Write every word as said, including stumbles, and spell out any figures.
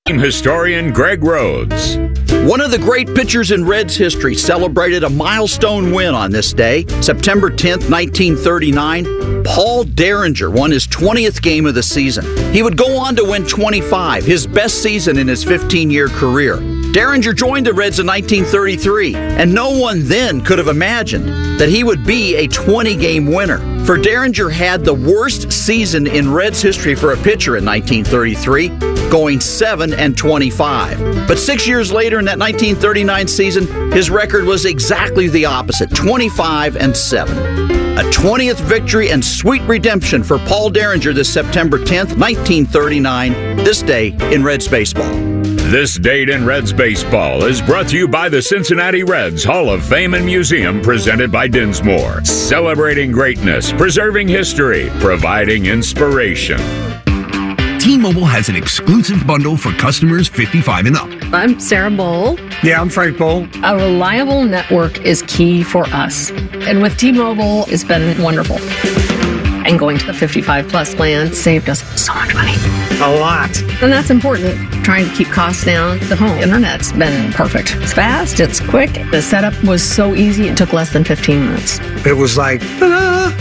Historian Greg Rhodes. One of the great pitchers in Reds history celebrated a milestone win on this day, September tenth, nineteen thirty-nine. Paul Derringer won his twentieth game of the season. He would go on to win twenty-five, his best season in his fifteen-year career. Derringer joined the Reds in nineteen thirty-three, and no one then could have imagined that he would be a twenty-game winner. For Derringer had the worst season in Reds history for a pitcher in nineteen thirty-three, going seven and twenty-five. But six years later in that nineteen thirty-nine season, his record was exactly the opposite, twenty-five and seven. A twentieth victory and sweet redemption for Paul Derringer this September tenth, nineteen thirty-nine, this day in Reds baseball. This date in Reds baseball is brought to you by the Cincinnati Reds Hall of Fame and Museum, presented by Dinsmore. Celebrating greatness, preserving history, providing inspiration. T-Mobile has an exclusive bundle for customers fifty-five and up. I'm Sarah Bowl. Yeah, I'm Frank Bowl. A reliable network is key for us. And with T-Mobile, it's been wonderful. And going to the fifty-five plus plan saved us so much money. A lot. And that's important. Trying to keep costs down. The home internet's been perfect. It's fast, it's quick. The setup was so easy, it took less than fifteen minutes. It was like, ta-da!